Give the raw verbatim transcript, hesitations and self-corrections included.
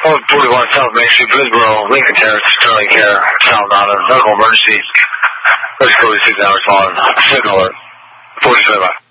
Oh, forty-one South Main Street, Brisbane, Lincoln Terrace, Sterling Care, South Mountain, medical emergency. Let's go to six hours on signal alert. forty-seven.